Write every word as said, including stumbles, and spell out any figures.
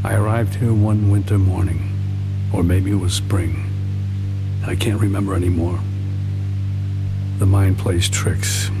I arrived here one winter morning, or maybe it was spring. I can't remember anymore. The mind plays tricks.